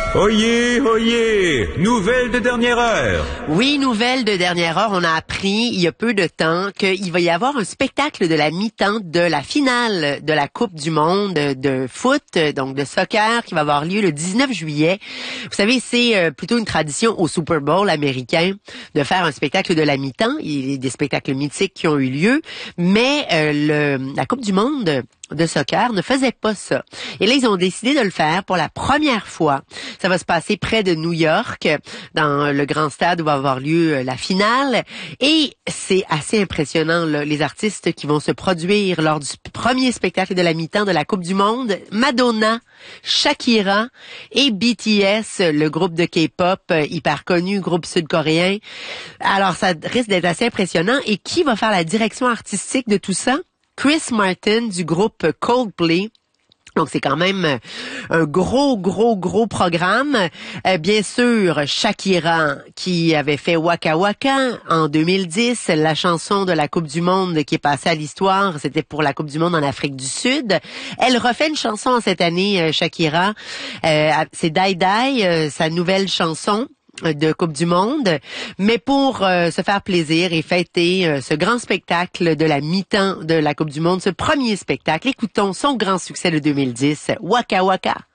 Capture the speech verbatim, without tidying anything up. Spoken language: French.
Oyez, oyez, nouvelle de dernière heure. Oui, nouvelle de dernière heure. On a appris il y a peu de temps qu'il va y avoir un spectacle de la mi-temps de la finale de la Coupe du monde de foot, donc de soccer, qui va avoir lieu le dix-neuf juillet. Vous savez, c'est plutôt une tradition au Super Bowl américain de faire un spectacle de la mi-temps. Il y a des spectacles mythiques qui ont eu lieu, mais euh, le, la Coupe du monde de soccer ne faisait pas ça. Et là, ils ont décidé de le faire pour la première fois. Ça va se passer près de New York, dans le grand stade où va avoir lieu la finale. Et c'est assez impressionnant, là, les artistes qui vont se produire lors du premier spectacle de la mi-temps de la Coupe du monde. Madonna, Shakira et B T S, le groupe de K-pop hyper connu, groupe sud-coréen. Alors, ça risque d'être assez impressionnant. Et qui va faire la direction artistique de tout ça? Chris Martin du groupe Coldplay. Donc, c'est quand même un gros, gros, gros programme. Euh, bien sûr, Shakira, qui avait fait Waka Waka en deux mille dix, la chanson de la Coupe du monde qui est passée à l'histoire, c'était pour la Coupe du monde en Afrique du Sud. Elle refait une chanson en cette année, Shakira. Euh, c'est Die Die, euh, sa nouvelle chanson de Coupe du monde, mais pour euh, se faire plaisir et fêter euh, ce grand spectacle de la mi-temps de la Coupe du monde, ce premier spectacle, écoutons son grand succès de deux mille dix, Waka Waka.